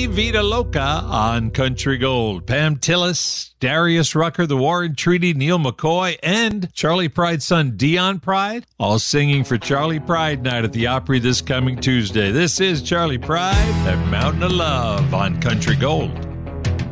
Mi Vida Loca on Country Gold. Pam Tillis, Darius Rucker, The Warren Treaty, Neil McCoy, and Charlie Pride's son Dion Pride, all singing for Charlie Pride Night at the Opry this coming Tuesday. This is Charlie Pride at Mountain of Love on Country Gold.